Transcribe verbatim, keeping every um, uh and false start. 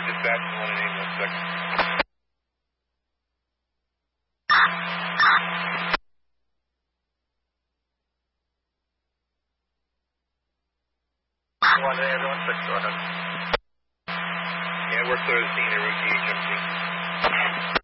to dispatch one and eight one six. one and eight one six, go ahead. Yeah, we're clear to the scene at route G H M C.